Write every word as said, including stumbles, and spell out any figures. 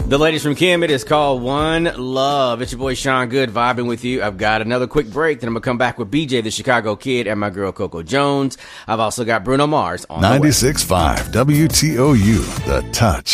The latest from Kim, it is called One Love. It's your boy Sean Good vibing with you. I've got another quick break, then I'm going to come back with B J, the Chicago Kid, and my girl Coco Jones. I've also got Bruno Mars on ninety-six point five W T O U, The Touch.